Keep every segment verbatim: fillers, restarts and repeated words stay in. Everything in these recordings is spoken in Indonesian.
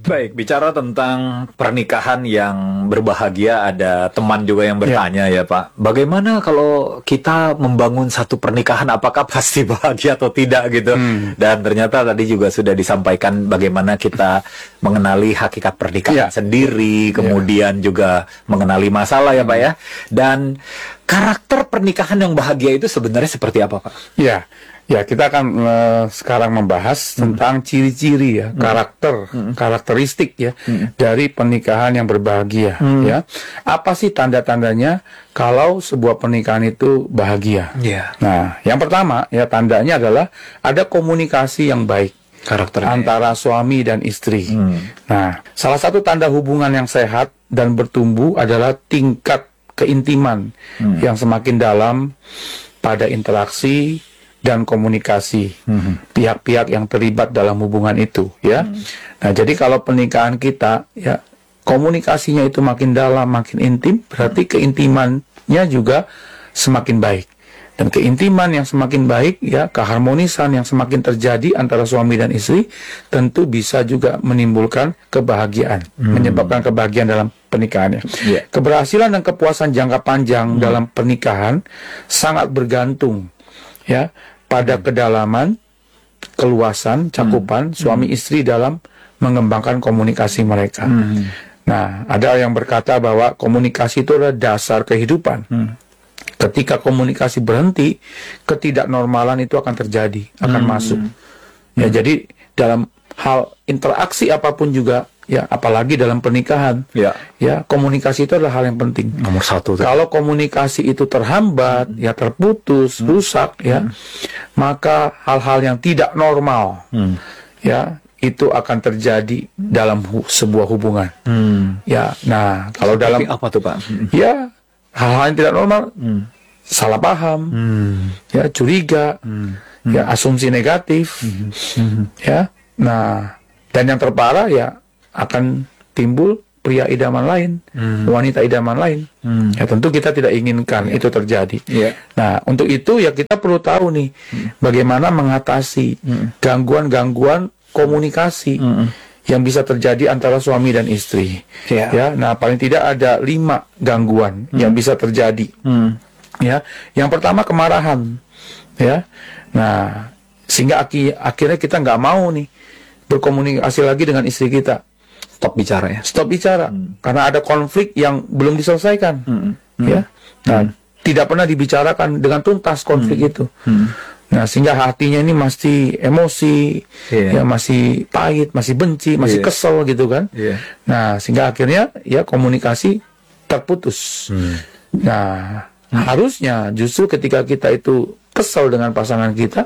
Baik, bicara tentang pernikahan yang berbahagia, ada teman juga yang bertanya ya, ya Pak. Bagaimana kalau kita membangun satu pernikahan, apakah pasti bahagia atau tidak gitu? Hmm. Dan ternyata tadi juga sudah disampaikan bagaimana kita mengenali hakikat pernikahan ya. sendiri, kemudian ya. juga mengenali masalah ya Pak ya. Dan karakter pernikahan yang bahagia itu sebenarnya seperti apa Pak? Ya. Ya, kita akan uh, sekarang membahas hmm. tentang ciri-ciri ya, hmm. karakter, hmm. karakteristik ya hmm. dari pernikahan yang berbahagia hmm. ya. Apa sih tanda-tandanya kalau sebuah pernikahan itu bahagia? Yeah. Nah, yang pertama ya tandanya adalah ada komunikasi yang baik karakter antara suami dan istri. Hmm. Nah, salah satu tanda hubungan yang sehat dan bertumbuh adalah tingkat keintiman hmm. yang semakin dalam pada interaksi dan komunikasi pihak-pihak mm-hmm. yang terlibat dalam hubungan itu ya. Mm. Nah, jadi kalau pernikahan kita ya komunikasinya itu makin dalam, makin intim, berarti keintimannya juga semakin baik. Dan keintiman yang semakin baik ya, keharmonisan yang semakin terjadi antara suami dan istri tentu bisa juga menimbulkan kebahagiaan, mm. menyebabkan kebahagiaan dalam pernikahannya. Yeah. Keberhasilan dan kepuasan jangka panjang mm. dalam pernikahan sangat bergantung ya pada hmm. kedalaman, keluasan, cakupan hmm. suami istri dalam mengembangkan komunikasi mereka. Hmm. Nah, ada yang berkata bahwa komunikasi itu adalah dasar kehidupan. Hmm. Ketika komunikasi berhenti, ketidaknormalan itu akan terjadi, akan hmm. masuk. Ya, hmm. jadi dalam hal interaksi apapun juga, ya apalagi dalam pernikahan, ya, ya komunikasi itu adalah hal yang penting. Nomor satu. Tuh. Kalau komunikasi itu terhambat, hmm. ya terputus, hmm. rusak, ya, hmm. maka hal-hal yang tidak normal, hmm. ya itu akan terjadi dalam hu sebuah hubungan. Hmm. Ya, nah kalau Seperti dalam apa tuh Pak? Hmm. Ya hal-hal yang tidak normal, hmm. salah paham, hmm. ya curiga, hmm. Hmm. ya asumsi negatif, hmm. Hmm. ya. Nah, dan yang terparah ya akan timbul pria idaman lain, hmm. wanita idaman lain. Hmm. Ya tentu kita tidak inginkan yeah. itu terjadi. Yeah. Nah, untuk itu ya kita perlu tahu nih hmm. bagaimana mengatasi gangguan-gangguan hmm. komunikasi hmm. yang bisa terjadi antara suami dan istri. Yeah. Ya, nah paling tidak ada lima gangguan hmm. yang bisa terjadi. Hmm. Ya, yang pertama kemarahan. Ya, nah sehingga aki akhirnya kita nggak mau nih berkomunikasi lagi dengan istri kita. Stop bicara ya. Stop bicara hmm. karena ada konflik yang belum diselesaikan. Hmm. Hmm. Ya. Nah, hmm. tidak pernah dibicarakan dengan tuntas konflik hmm. itu. Hmm. Nah, sehingga hatinya ini masih emosi, yeah. ya masih pahit, masih benci, masih yeah. kesel gitu kan. Yeah. Nah, sehingga akhirnya ya komunikasi terputus. Hmm. Nah, hmm. harusnya justru ketika kita itu kesel dengan pasangan kita,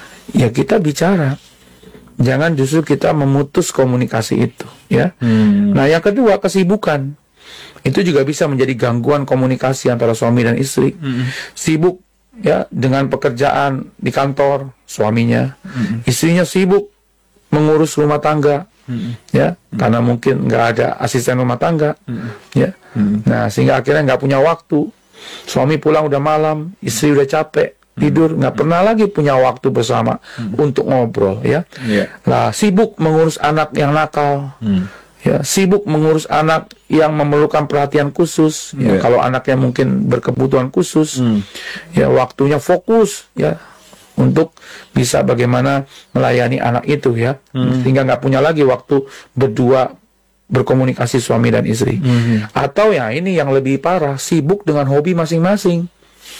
ya kita bicara. Jangan justru kita memutus komunikasi itu, ya. Hmm. Nah, yang kedua kesibukan, itu juga bisa menjadi gangguan komunikasi antara suami dan istri. Hmm. Sibuk, ya, dengan pekerjaan di kantor suaminya, hmm. istrinya sibuk mengurus rumah tangga, hmm. ya, hmm. karena mungkin nggak ada asisten rumah tangga, hmm. ya. Hmm. Nah, sehingga akhirnya nggak punya waktu. Suami pulang udah malam, istri udah capek. Tidur, nggak hmm. pernah lagi punya waktu bersama hmm. untuk ngobrol ya. Yeah. Nah, sibuk mengurus anak yang nakal, hmm. ya sibuk mengurus anak yang memerlukan perhatian khusus. Yeah. Ya, kalau anaknya mungkin berkebutuhan khusus, hmm. ya waktunya fokus ya untuk bisa bagaimana melayani anak itu ya, hmm. sehingga nggak punya lagi waktu berdua berkomunikasi suami dan istri. Hmm. Atau ya ini yang lebih parah, sibuk dengan hobi masing-masing.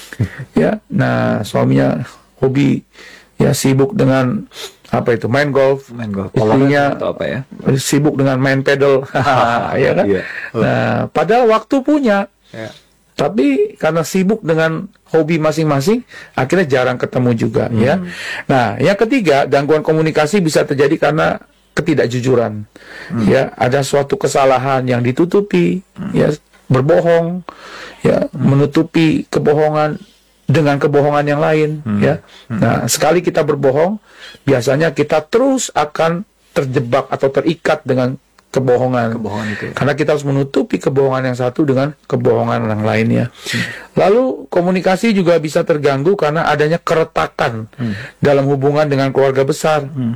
Ya, nah suaminya hobi ya sibuk dengan apa itu main golf, main golf. Istrinya atau apa ya? Sibuk dengan main pedal, ya kan? Yeah. Nah, padahal waktu punya, yeah. tapi karena sibuk dengan hobi masing-masing, akhirnya jarang ketemu juga, hmm. ya. Nah, yang ketiga gangguan komunikasi bisa terjadi karena ketidakjujuran, hmm. ya ada suatu kesalahan yang ditutupi, hmm. ya. Berbohong, ya hmm. menutupi kebohongan dengan kebohongan yang lain, hmm. ya. Hmm. Nah, sekali kita berbohong, biasanya kita terus akan terjebak atau terikat dengan kebohongan. Kebohongan itu. Ya. Karena kita harus menutupi kebohongan yang satu dengan kebohongan yang lainnya. Hmm. Lalu komunikasi juga bisa terganggu karena adanya keretakan hmm. dalam hubungan dengan keluarga besar. Hmm.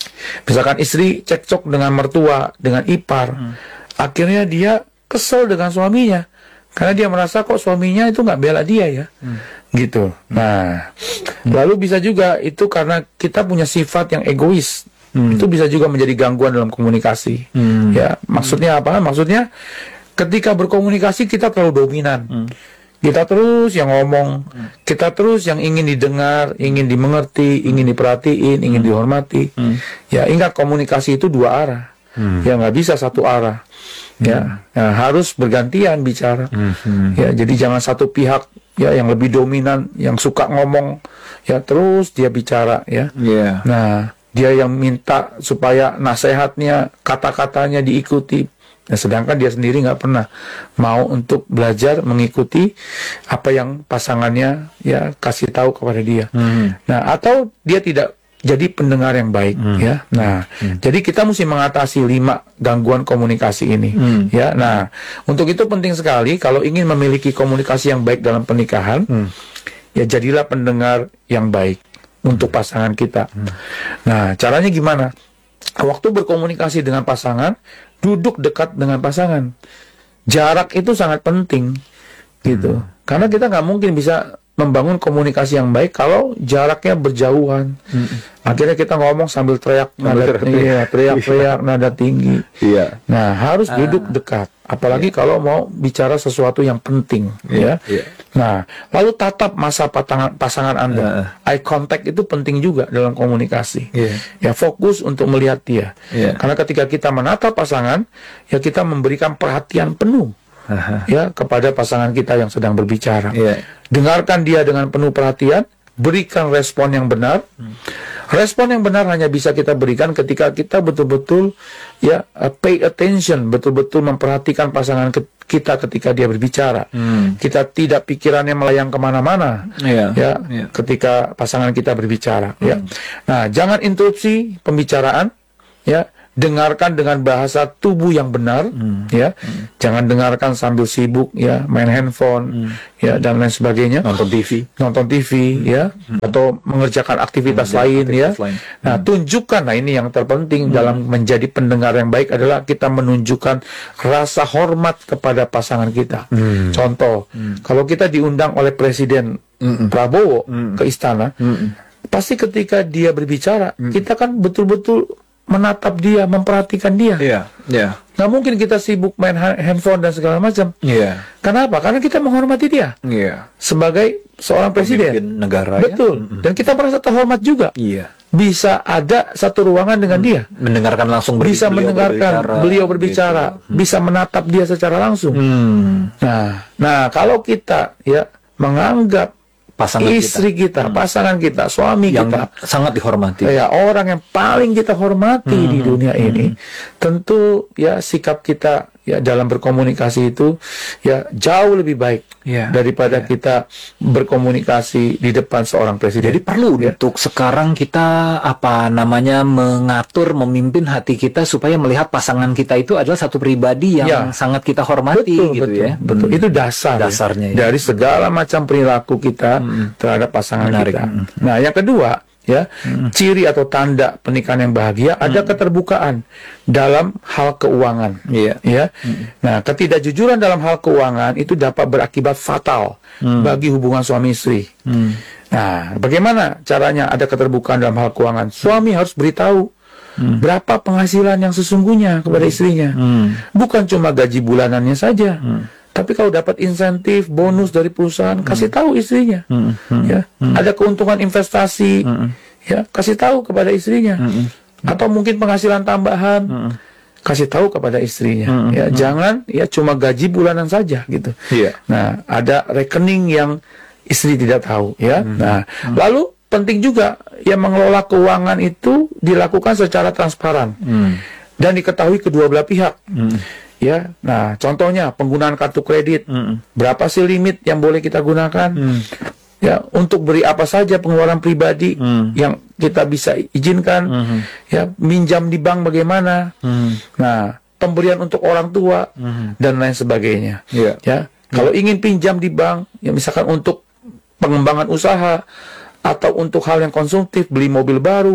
Misalkan istri cekcok dengan mertua, dengan ipar, hmm. akhirnya dia kesel dengan suaminya karena dia merasa kok suaminya itu nggak bela dia ya, hmm. gitu. Nah, hmm. lalu bisa juga itu karena kita punya sifat yang egois, hmm. itu bisa juga menjadi gangguan dalam komunikasi. Hmm. Ya, maksudnya apa? Maksudnya ketika berkomunikasi kita terlalu dominan. Hmm. Kita terus yang ngomong, hmm. kita terus yang ingin didengar, ingin dimengerti, hmm. ingin diperhatiin, ingin hmm. dihormati. Hmm. Ya, ingat komunikasi itu dua arah. Hmm. Ya, nggak bisa satu arah. Hmm. Ya, ya, harus bergantian bicara. Hmm. Ya, jadi jangan satu pihak ya yang lebih dominan, yang suka ngomong, ya terus dia bicara ya. Yeah. Nah, dia yang minta supaya nasihatnya, kata-katanya diikuti. Nah, sedangkan dia sendiri nggak pernah mau untuk belajar mengikuti apa yang pasangannya ya kasih tahu kepada dia. Hmm. Nah, atau dia tidak jadi pendengar yang baik, hmm. ya. Nah, hmm. jadi kita mesti mengatasi lima gangguan komunikasi ini, hmm. ya. Nah, untuk itu penting sekali kalau ingin memiliki komunikasi yang baik dalam pernikahan, hmm. ya jadilah pendengar yang baik untuk pasangan kita. Hmm. Nah, caranya gimana? Waktu berkomunikasi dengan pasangan, duduk dekat dengan pasangan. Jarak itu sangat penting, gitu. Hmm. Karena kita nggak mungkin bisa membangun komunikasi yang baik kalau jaraknya berjauhan. Hmm. Akhirnya kita ngomong sambil teriak, nada, iya, teriak-teriak, nada tinggi. Iya. Nah, harus ah. duduk dekat. Apalagi iya. kalau mau bicara sesuatu yang penting, iya. ya. Iya. Nah, lalu tatap masa pasangan, pasangan Anda. Uh. Eye contact itu penting juga dalam komunikasi. Iya. Ya, fokus untuk melihat dia. Iya. Karena ketika kita menatap pasangan, ya kita memberikan perhatian penuh. Aha. Ya kepada pasangan kita yang sedang berbicara. Yeah. Dengarkan dia dengan penuh perhatian, berikan respon yang benar. Hmm. Respon yang benar hanya bisa kita berikan ketika kita betul-betul ya uh, pay attention, betul-betul memperhatikan pasangan ke kita ketika dia berbicara. Hmm. Kita tidak pikirannya melayang kemana-mana. Yeah. Ya yeah. ketika pasangan kita berbicara. Hmm. Ya. Nah, jangan interupsi pembicaraan. Ya. Dengarkan dengan bahasa tubuh yang benar, hmm. ya. Hmm. Jangan dengarkan sambil sibuk, ya, main handphone, hmm. ya, dan lain sebagainya. Nonton T V, nonton T V, hmm. ya, hmm. atau mengerjakan aktivitas hmm. lain, aktivitas ya. Lain. Nah, hmm. tunjukkan. Nah, ini yang terpenting hmm. dalam menjadi pendengar yang baik adalah kita menunjukkan rasa hormat kepada pasangan kita. Hmm. Contoh, hmm. kalau kita diundang oleh Presiden hmm. Prabowo hmm. ke istana, hmm. pasti ketika dia berbicara, hmm. kita kan betul-betul menatap dia, memperhatikan dia. Iya, iya. Nggak mungkin kita sibuk main handphone dan segala macam. Iya. Kenapa? Karena kita menghormati dia. Iya. Sebagai seorang presiden. Pemimpin negara. Betul. Ya? Mm-hmm. Dan kita merasa terhormat juga. Iya. Bisa ada satu ruangan dengan hmm. dia. Mendengarkan langsung. Ber- bisa beliau mendengarkan berbicara, beliau berbicara. Gitu. Hmm. Bisa menatap dia secara langsung. Hmm. Nah, nah kalau kita ya menganggap pasangan istri kita, kita hmm. pasangan kita, suami yang kita sangat dihormati. Ya, orang yang paling kita hormati hmm. di dunia hmm. ini, tentu ya sikap kita ya dalam berkomunikasi itu ya jauh lebih baik yeah. daripada yeah. kita berkomunikasi di depan seorang presiden. Jadi perlu ya. Untuk sekarang kita apa namanya mengatur, memimpin hati kita supaya melihat pasangan kita itu adalah satu pribadi yang yeah. sangat kita hormati, betul, gitu betul, ya. Betul. Hmm. Itu dasar dasarnya ya. Dari segala macam perilaku kita hmm. terhadap pasangan Menarik. kita. Hmm. Nah, yang kedua ya, hmm. ciri atau tanda pernikahan yang bahagia hmm. ada keterbukaan dalam hal keuangan. Yeah. Ya, hmm. nah ketidakjujuran dalam hal keuangan itu dapat berakibat fatal hmm. bagi hubungan suami istri. Hmm. Nah, bagaimana caranya ada keterbukaan dalam hal keuangan? Suami harus beritahu hmm. berapa penghasilan yang sesungguhnya kepada hmm. istrinya, hmm. bukan cuma gaji bulanannya saja. Hmm. Tapi kalau dapat insentif, bonus dari perusahaan, hmm. kasih tahu istrinya. Hmm. Hmm. Ya, hmm. ada keuntungan investasi, hmm. ya, kasih tahu kepada istrinya. Hmm. Atau mungkin penghasilan tambahan, hmm. kasih tahu kepada istrinya. Hmm. Ya, hmm. jangan ya cuma gaji bulanan saja gitu. Yeah. Nah, ada rekening yang istri tidak tahu, ya. Hmm. Nah, hmm. lalu penting juga ya mengelola keuangan itu dilakukan secara transparan hmm. dan diketahui kedua belah pihak. Hmm. Ya, nah contohnya penggunaan kartu kredit, mm. berapa sih limit yang boleh kita gunakan? Mm. Ya, untuk beri apa saja pengeluaran pribadi mm. yang kita bisa izinkan. Mm-hmm. Ya, minjam di bank bagaimana? Mm. Nah, pemberian untuk orang tua mm. dan lain sebagainya. Yeah. Ya, kalau yeah. ingin pinjam di bank, ya misalkan untuk pengembangan usaha atau untuk hal yang konsumtif, beli mobil baru,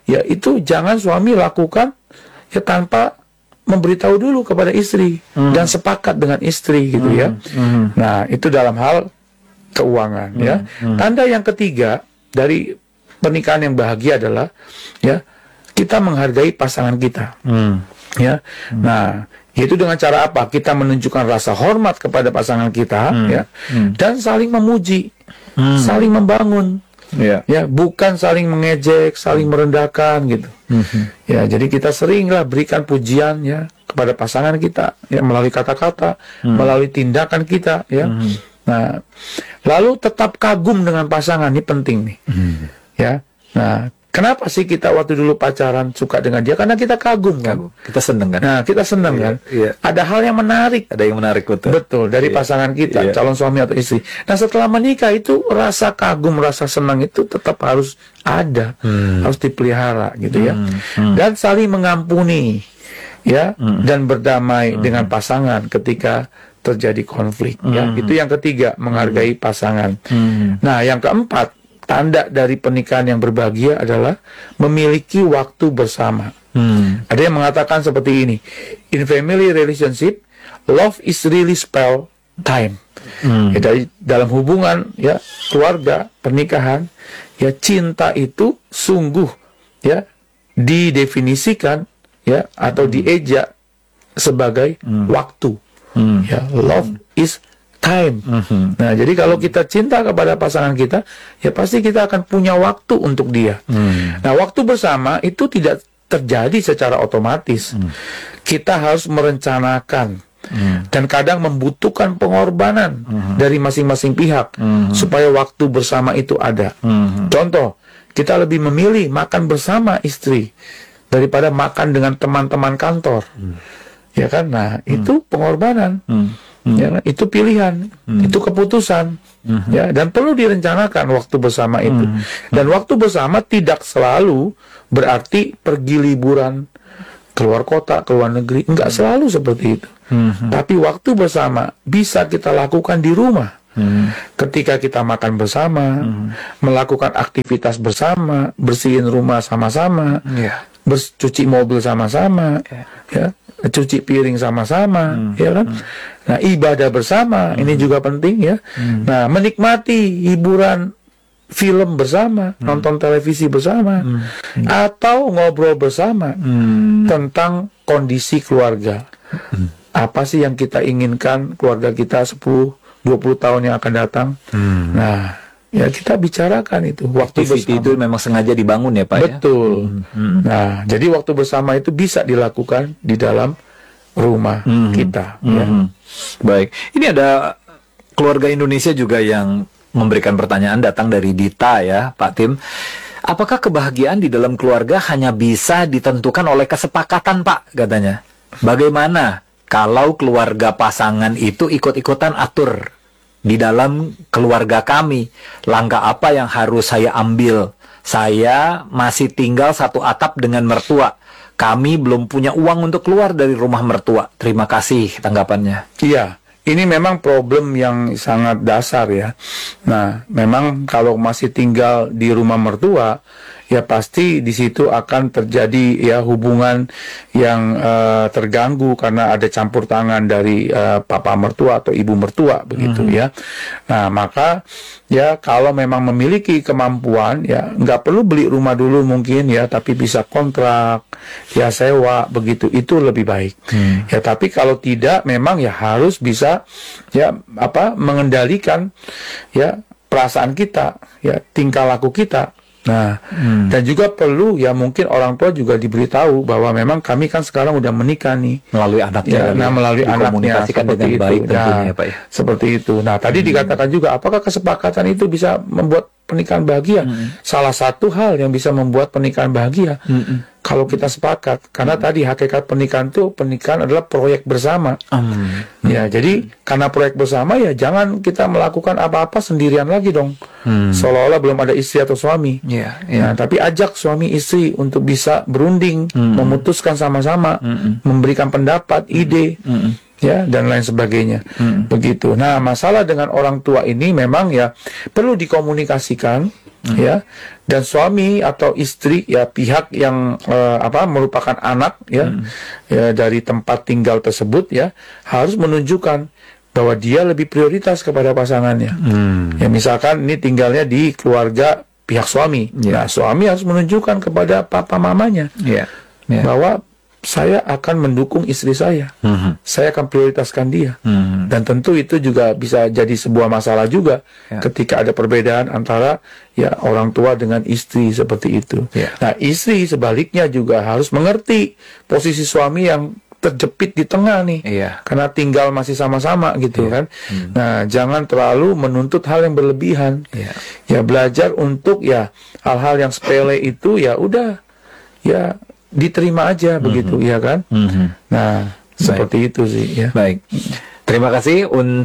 ya itu jangan suami lakukan ya tanpa memberitahu dulu kepada istri hmm. dan sepakat dengan istri gitu hmm. ya. Hmm. Nah, itu dalam hal keuangan hmm. ya. Hmm. Tanda yang ketiga dari pernikahan yang bahagia adalah ya kita menghargai pasangan kita. Hmm. Ya. Hmm. Nah, yaitu dengan cara apa? Kita menunjukkan rasa hormat kepada pasangan kita hmm. ya hmm. dan saling memuji, hmm. saling membangun. Ya. ya, bukan saling mengejek, saling merendahkan gitu. Mm-hmm. Ya, jadi kita seringlah berikan pujian ya kepada pasangan kita, ya melalui kata-kata, mm. melalui tindakan kita, ya. Mm. Nah, lalu tetap kagum dengan pasangan, ini penting nih, mm. ya. Nah, kenapa sih kita waktu dulu pacaran suka dengan dia? Karena kita kagum kan, kita seneng kan. Nah, kita seneng iya, kan. Iya. Ada hal yang menarik, ada yang menarik betul. Betul dari iya. pasangan kita, iya. calon suami atau istri. Nah, setelah menikah itu rasa kagum, rasa senang itu tetap harus ada, hmm. harus dipelihara gitu ya. Hmm. Hmm. Dan saling mengampuni, ya, hmm. dan berdamai hmm. dengan pasangan ketika terjadi konflik. Hmm. Ya, itu yang ketiga, menghargai hmm. pasangan. Hmm. Nah, yang keempat, tanda dari pernikahan yang berbahagia adalah memiliki waktu bersama. Hmm. Ada yang mengatakan seperti ini, in family relationship, love is really spell time. Hmm. Ya, dari dalam hubungan ya keluarga pernikahan ya cinta itu sungguh ya didefinisikan ya atau hmm. diejak sebagai hmm. waktu. Hmm. Ya, love is time. Mm-hmm. Nah, jadi kalau kita cinta kepada pasangan kita, ya pasti kita akan punya waktu untuk dia. Mm. Nah, waktu bersama itu tidak terjadi secara otomatis. Mm. Kita harus merencanakan mm. dan kadang membutuhkan pengorbanan mm-hmm. dari masing-masing pihak mm-hmm. supaya waktu bersama itu ada. Mm-hmm. Contoh, kita lebih memilih makan bersama istri daripada makan dengan teman-teman kantor. Mm. Ya kan? Nah, mm. itu pengorbanan. Mm. Hmm. Ya, itu pilihan, hmm. itu keputusan, hmm. ya, dan perlu direncanakan waktu bersama itu. Hmm. Dan waktu bersama tidak selalu berarti pergi liburan keluar kota, keluar negeri, enggak hmm. selalu seperti itu. Hmm. Tapi waktu bersama bisa kita lakukan di rumah. Hmm. Ketika kita makan bersama, hmm. melakukan aktivitas bersama, bersihin rumah sama-sama, yeah. bercuci mobil sama-sama, yeah. ya. cuci piring sama-sama, hmm. ya kan? Hmm. Nah, ibadah bersama hmm. ini juga penting ya. Hmm. Nah, menikmati hiburan film bersama, hmm. nonton televisi bersama, hmm. Hmm. atau ngobrol bersama hmm. tentang kondisi keluarga. Hmm. Apa sih yang kita inginkan keluarga kita sepuluh dua puluh tahun yang akan datang? Hmm. Nah, ya kita bicarakan itu. Waktu bersama itu memang sengaja dibangun ya Pak. Betul. Ya? Hmm. Nah, jadi waktu bersama itu bisa dilakukan di dalam rumah hmm. kita. Hmm. Ya. Baik. Ini ada keluarga Indonesia juga yang memberikan pertanyaan, datang dari Dita ya Pak Tim. Apakah kebahagiaan di dalam keluarga hanya bisa ditentukan oleh kesepakatan Pak katanya? Bagaimana kalau keluarga pasangan itu ikut-ikutan atur di dalam keluarga kami, langkah apa yang harus saya ambil? Saya masih tinggal satu atap dengan mertua. Kami belum punya uang untuk keluar dari rumah mertua. Terima kasih tanggapannya. Iya, ini memang problem yang sangat dasar ya. Nah, memang kalau masih tinggal di rumah mertua, ya pasti di situ akan terjadi ya hubungan yang uh, terganggu karena ada campur tangan dari uh, papa mertua atau ibu mertua begitu mm-hmm. ya. Nah, maka ya kalau memang memiliki kemampuan ya nggak perlu beli rumah dulu mungkin ya, tapi bisa kontrak ya, sewa begitu, itu lebih baik. Mm. Ya, tapi kalau tidak memang ya harus bisa ya apa mengendalikan ya perasaan kita, ya tingkah laku kita. Nah, hmm. dan juga perlu ya mungkin orang tua juga diberitahu bahwa memang kami kan sekarang udah menikah nih melalui anaknya, ya, nah melalui anaknya seperti dengan itu. Baik, nah, ya, Pak, ya. Seperti itu. Nah, tadi hmm. dikatakan juga apakah kesepakatan itu bisa membuat pernikahan bahagia? Hmm. Salah satu hal yang bisa membuat pernikahan bahagia hmm. kalau kita sepakat, karena hmm. tadi hakikat pernikahan itu pernikahan adalah proyek bersama. Hmm. Ya, jadi karena proyek bersama ya jangan kita melakukan apa-apa sendirian lagi dong. Hmm. Seolah-olah belum ada istri atau suami. Yeah, yeah. Nah, tapi ajak suami istri untuk bisa berunding, hmm. memutuskan sama-sama, hmm. memberikan pendapat, ide, hmm. ya dan lain sebagainya. Hmm. Begitu. Nah, masalah dengan orang tua ini memang ya perlu dikomunikasikan. hmm. ya. Dan suami atau istri ya pihak yang uh, apa merupakan anak ya, hmm. ya dari tempat tinggal tersebut ya harus menunjukkan bahwa dia lebih prioritas kepada pasangannya. Hmm. Ya misalkan ini tinggalnya di keluarga pihak suami. Yeah. Nah, suami harus menunjukkan kepada papa mamanya yeah. Yeah. bahwa saya akan mendukung istri saya. Mm-hmm. Saya akan prioritaskan dia. Mm-hmm. Dan tentu itu juga bisa jadi sebuah masalah juga yeah. ketika ada perbedaan antara ya orang tua dengan istri seperti itu. Yeah. Nah, istri sebaliknya juga harus mengerti posisi suami yang terjepit di tengah nih. Yeah. Karena tinggal masih sama-sama gitu yeah. kan. Mm-hmm. Nah, jangan terlalu menuntut hal yang berlebihan. Yeah. Ya belajar untuk ya hal-hal yang sepele itu ya udah ya diterima aja mm-hmm. begitu ya kan. Mm-hmm. Nah seperti Baik. itu sih ya. Baik, terima kasih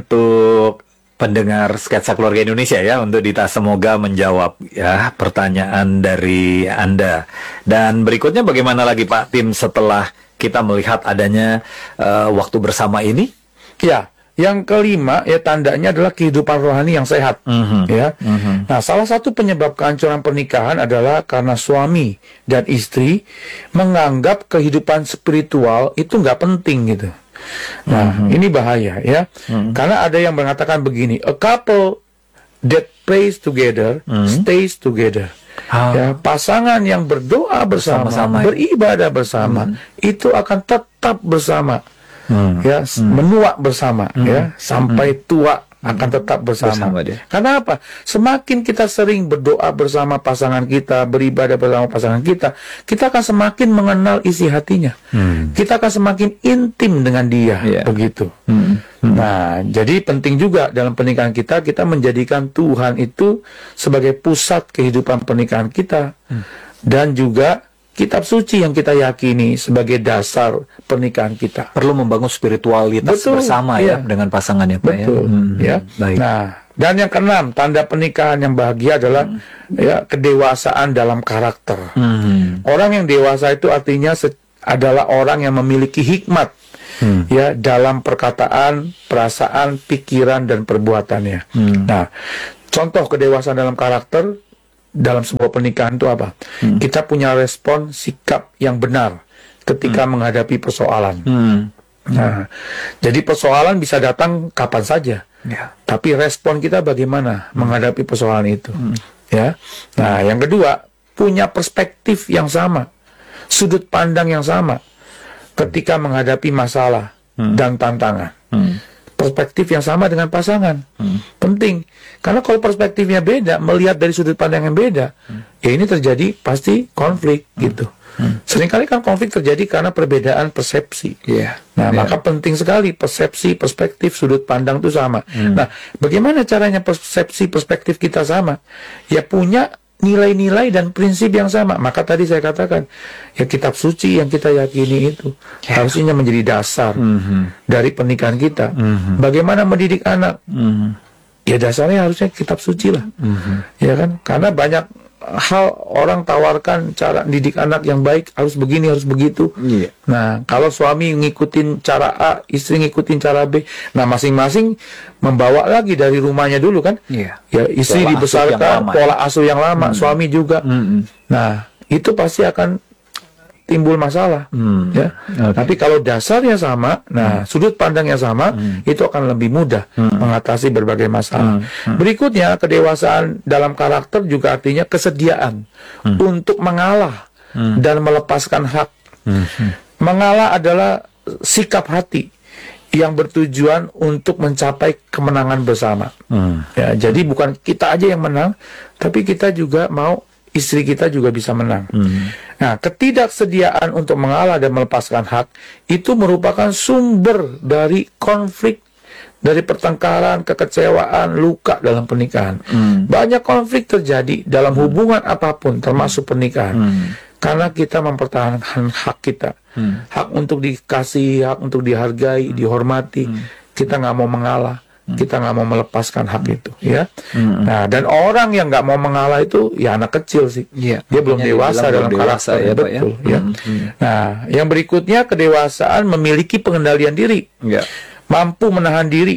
untuk pendengar Sketsa Keluarga Indonesia ya, untuk Dita semoga menjawab ya pertanyaan dari Anda. Dan berikutnya bagaimana lagi Pak Tim setelah kita melihat adanya uh, waktu bersama ini? Ya. Yang kelima ya tandanya adalah kehidupan rohani yang sehat. Mm-hmm. Ya. Mm-hmm. Nah, salah satu penyebab kehancuran pernikahan adalah karena suami dan istri menganggap kehidupan spiritual itu nggak penting gitu. Nah, mm-hmm. ini bahaya ya. Mm-hmm. Karena ada yang mengatakan begini, a couple that prays together mm-hmm. stays together. Ah. Ya, pasangan yang berdoa bersama, bersama beribadah bersama mm-hmm. itu akan tetap bersama. Hmm. Ya hmm. menua bersama hmm. ya sampai hmm. tua akan tetap bersama. bersama dia. Karena apa? Semakin kita sering berdoa bersama pasangan kita, beribadah bersama pasangan kita, kita akan semakin mengenal isi hatinya. Hmm. Kita akan semakin intim dengan dia, yeah. begitu. Hmm. Hmm. Nah, jadi penting juga dalam pernikahan kita kita menjadikan Tuhan itu sebagai pusat kehidupan pernikahan kita hmm. dan juga kitab suci yang kita yakini sebagai dasar pernikahan kita. Perlu membangun spiritualitas Betul, bersama ya, ya dengan pasangannya Pak. Betul, ya. Hmm, ya. Baik. Nah, dan yang keenam, tanda pernikahan yang bahagia adalah hmm. ya kedewasaan dalam karakter. Hmm. Orang yang dewasa itu artinya adalah orang yang memiliki hikmat hmm. ya dalam perkataan, perasaan, pikiran dan perbuatannya. Hmm. Nah, contoh kedewasaan dalam karakter dalam sebuah pernikahan itu apa? Hmm. Kita punya respon sikap yang benar ketika hmm. menghadapi persoalan. Hmm. Nah, jadi persoalan bisa datang kapan saja. Ya. Tapi respon kita bagaimana hmm. menghadapi persoalan itu? Hmm. Ya. Nah, yang kedua, punya perspektif yang sama, sudut pandang yang sama ketika menghadapi masalah hmm. dan tantangan. Hmm. Perspektif yang sama dengan pasangan hmm. penting, karena kalau perspektifnya beda, melihat dari sudut pandang yang beda, hmm. ya ini terjadi pasti konflik hmm. gitu. Hmm. Seringkali kan konflik terjadi karena perbedaan persepsi. Yeah. Nah, yeah. maka penting sekali persepsi, perspektif, sudut pandang itu sama. Hmm. Nah, bagaimana caranya persepsi, perspektif kita sama? Ya punya nilai-nilai dan prinsip yang sama. Maka tadi saya katakan, ya kitab suci yang kita yakini itu yeah. harusnya menjadi dasar mm-hmm. dari pernikahan kita. Mm-hmm. Bagaimana mendidik anak? Mm-hmm. Ya dasarnya harusnya kitab suci lah. Mm-hmm. Ya kan? Karena banyak hal orang tawarkan cara didik anak yang baik, harus begini, harus begitu. Yeah. Nah, kalau suami ngikutin cara A, istri ngikutin cara B, nah masing-masing membawa lagi dari rumahnya dulu kan. Yeah. Ya istri pola dibesarkan asuh pola asuh yang lama, hmm. suami juga. Hmm. Nah, itu pasti akan timbul masalah. Hmm. Ya. Okay. Tapi kalau dasarnya sama, nah hmm. sudut pandangnya sama, hmm. itu akan lebih mudah hmm. mengatasi berbagai masalah. Hmm. Hmm. Berikutnya, kedewasaan dalam karakter juga artinya kesediaan hmm. untuk mengalah hmm. dan melepaskan hak. Hmm. Mengalah adalah sikap hati yang bertujuan untuk mencapai kemenangan bersama. Hmm. Ya, jadi bukan kita aja yang menang, tapi kita juga mau istri kita juga bisa menang. Hmm. Nah, ketidaksediaan untuk mengalah dan melepaskan hak itu merupakan sumber dari konflik, dari pertengkaran, kekecewaan, luka dalam pernikahan. Hmm. Banyak konflik terjadi dalam hubungan apapun, termasuk pernikahan. Hmm. Karena kita mempertahankan hak kita. Hmm. Hak untuk dikasih, hak untuk dihargai, hmm. dihormati. Hmm. Kita nggak mau mengalah. Hmm. Kita nggak mau melepaskan hak itu, ya. Hmm. Nah, dan orang yang nggak mau mengalah itu ya anak kecil sih. Ya, dia belum dewasa dalam karakter, ya, betul. Pak, ya. Ya. Hmm. Nah, yang berikutnya kedewasaan memiliki pengendalian diri, ya. Mampu menahan diri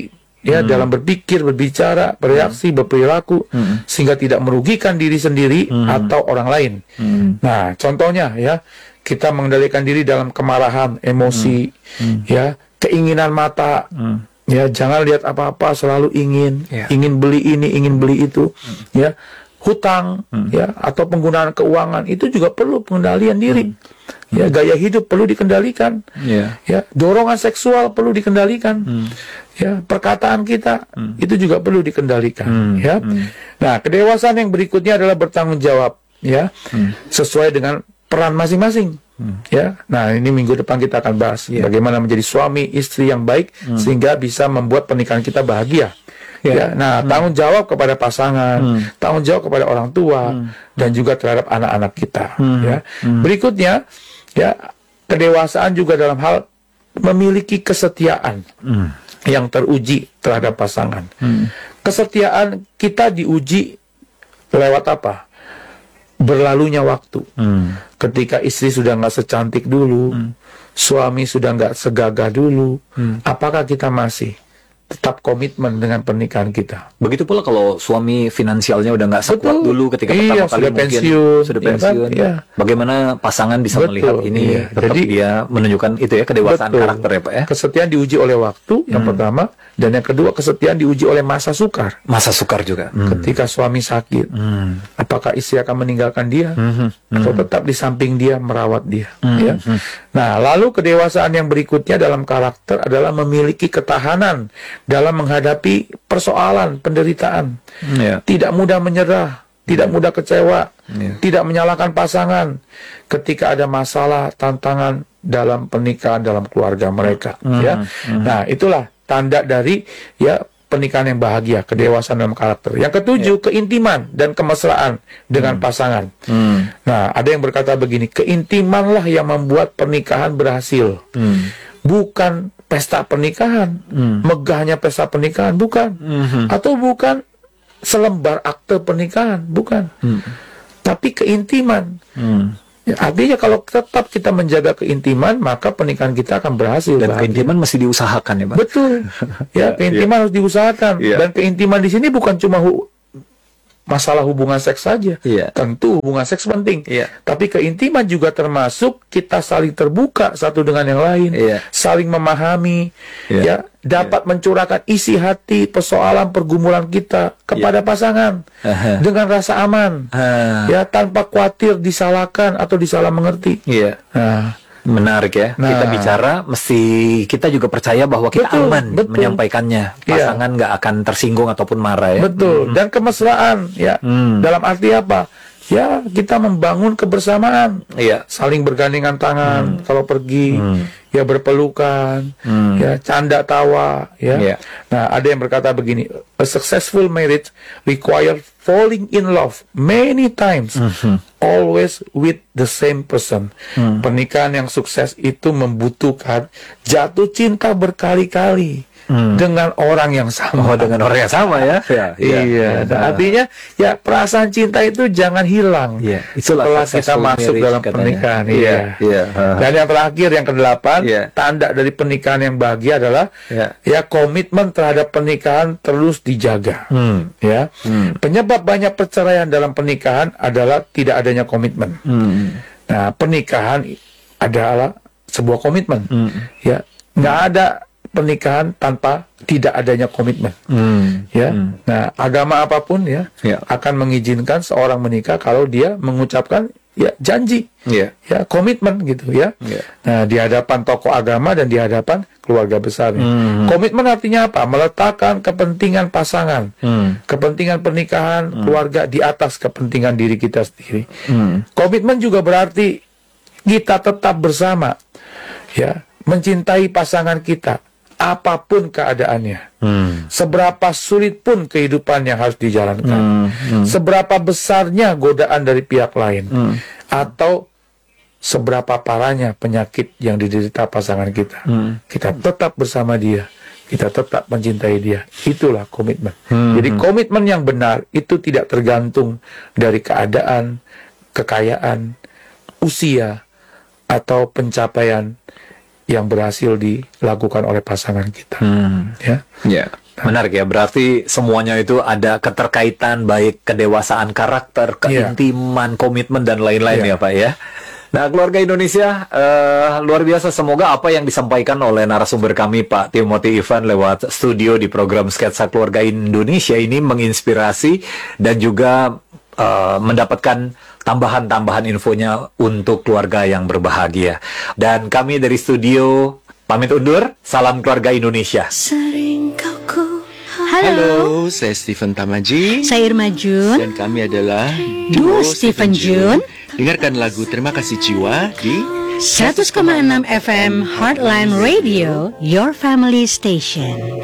ya dalam berpikir, berbicara, bereaksi, berperilaku Hmm. sehingga tidak merugikan diri sendiri Hmm. atau orang lain. Hmm. Nah, contohnya ya, kita mengendalikan diri dalam kemarahan, emosi, Hmm. ya, keinginan mata. Hmm. Ya, jangan lihat apa-apa selalu ingin, Ya. ingin beli ini, ingin beli itu, ya. Hutang, Hmm. ya, atau penggunaan keuangan itu juga perlu pengendalian diri. Ya, gaya hidup perlu dikendalikan. Ya. Ya, dorongan seksual perlu dikendalikan. Hmm. Ya, perkataan kita itu juga perlu dikendalikan. Hmm. Ya. Hmm. Nah, kedewasaan yang berikutnya adalah bertanggung jawab, ya, Hmm. sesuai dengan peran masing-masing. Hmm. Ya, nah ini minggu depan kita akan bahas Ya. bagaimana menjadi suami istri yang baik sehingga bisa membuat pernikahan kita bahagia. Ya. Ya, nah tanggung jawab kepada pasangan, Hmm. tanggung jawab kepada orang tua dan juga terhadap anak-anak kita. Ya, berikutnya ya kedewasaan juga dalam hal memiliki kesetiaan Hmm. yang teruji terhadap pasangan. Hmm. Kesetiaan kita diuji lewat apa? Berlalunya waktu. Hmm. Ketika istri sudah nggak secantik dulu, suami sudah nggak segagah dulu, apakah kita masih tetap komitmen dengan pernikahan kita? Begitu pula kalau suami finansialnya udah nggak sekuat Betul. dulu ketika Iya, pertama kali sudah mungkin pensiun, sudah ya kan? pensiun. Iya. Bagaimana pasangan bisa Betul, melihat ini iya. tetap Jadi- dia menunjukkan itu ya kedewasaan Betul. karakter ya Pak ya. Kesetiaan diuji oleh waktu yang pertama, dan yang kedua kesetiaan diuji oleh masa sukar. Masa sukar juga. Hmm. Ketika suami sakit, Hmm. apakah istri akan meninggalkan dia Hmm. atau tetap di samping dia merawat dia? Hmm. Ya. Nah, lalu kedewasaan yang berikutnya dalam karakter adalah memiliki ketahanan dalam menghadapi persoalan, penderitaan. Ya. Tidak mudah menyerah, tidak mudah kecewa, Ya. tidak menyalahkan pasangan ketika ada masalah, tantangan dalam pernikahan, dalam keluarga mereka. Ya, nah itulah tanda dari ya pernikahan yang bahagia, kedewasaan dalam karakter. Yang ketujuh, keintiman dan kemesraan dengan pasangan. Hmm. Nah, ada yang berkata begini, keintimanlah yang membuat pernikahan berhasil. Hmm. Bukan pesta pernikahan, Hmm. megahnya pesta pernikahan, bukan. Hmm. Atau bukan selembar akte pernikahan, bukan. Hmm. Tapi keintiman. Hmm. Ya, artinya kalau tetap kita menjaga keintiman, maka pernikahan kita akan berhasil. Dan bahagia. keintiman mesti diusahakan ya Pak. Betul. Ya, keintiman harus diusahakan. Iya. Dan keintiman di sini bukan cuma hu- masalah hubungan seks saja. Iya. Tentu hubungan seks penting. Iya. Tapi keintiman juga termasuk kita saling terbuka satu dengan yang lain, Iya. saling memahami, Iya. ya, dapat mencurahkan isi hati, persoalan, pergumulan kita kepada pasangan Aha. dengan rasa aman, Ah. ya, tanpa khawatir disalahkan atau disalah mengerti. Iya. Nah, Menarik ya. Nah. Kita bicara mesti kita juga percaya bahwa kita Betul, aman betul. menyampaikannya. Iya. Pasangan nggak akan tersinggung ataupun marah ya. betul. Dan kemesraan, ya, Hmm. dalam arti apa? Ya, kita membangun kebersamaan, Iya. saling bergandengan tangan kalau pergi, Hmm. ya berpelukan, Hmm. ya canda tawa, ya. Iya. Nah, ada yang berkata begini, a successful marriage requires falling in love many times, always with the same person. Pernikahan yang sukses itu membutuhkan jatuh cinta berkali-kali dengan orang yang sama. Oh, dengan orang yang sama ya. Ya, Iya, nah, artinya ya perasaan cinta itu jangan hilang Iya, itulah setelah kita successful masuk marriage dalam katanya. pernikahan. Iya, Iya. iya. Uh-huh. Dan yang terakhir, yang kedelapan, Iya. tanda dari pernikahan yang bahagia adalah Iya. ya komitmen terhadap pernikahan terus dijaga. Hmm. Ya, Hmm. penyebab banyak perceraian dalam pernikahan adalah tidak adanya komitmen. Hmm. Nah, pernikahan adalah sebuah komitmen. Hmm. Ya, nggak ada pernikahan tanpa tidak adanya komitmen. Hmm. Ya, Hmm. nah agama apapun ya, Ya. akan mengizinkan seorang menikah kalau dia mengucapkan ya janji, Iya. ya komitmen gitu ya. Ya. Nah, di hadapan tokoh agama dan di hadapan keluarga besarnya. Hmm. Komitmen artinya apa? Meletakkan kepentingan pasangan, Hmm. kepentingan pernikahan, keluarga di atas kepentingan diri kita sendiri. Hmm. Komitmen juga berarti kita tetap bersama, ya, mencintai pasangan kita apapun keadaannya. Hmm. Seberapa sulit pun kehidupan yang harus dijalankan, Hmm. Hmm. seberapa besarnya godaan dari pihak lain, Hmm. atau seberapa parahnya penyakit yang diderita pasangan kita, Hmm. kita tetap bersama dia, kita tetap mencintai dia. Itulah komitmen. Hmm. Jadi komitmen yang benar itu tidak tergantung dari keadaan, kekayaan, usia, atau pencapaian yang berhasil dilakukan oleh pasangan kita. Hmm. Ya. Ya. Menarik ya, berarti semuanya itu ada keterkaitan baik kedewasaan karakter, keintiman, yeah. komitmen dan lain-lain yeah. ya Pak ya. Nah, keluarga Indonesia, uh, luar biasa. Semoga apa yang disampaikan oleh narasumber kami Pak Timothy Ivan lewat studio di program Sketsa Keluarga Indonesia ini menginspirasi dan juga uh, mendapatkan tambahan-tambahan infonya untuk keluarga yang berbahagia. Dan kami dari studio pamit undur. Salam keluarga Indonesia. Sering kau ku Halo. Halo, saya Stephen Tamaji. Saya Irma Jun. Dan kami adalah Duo Stephen Jun. Dengarkan lagu Terima Kasih Jiwa di seratus koma enam F M Heartline Radio, your family station.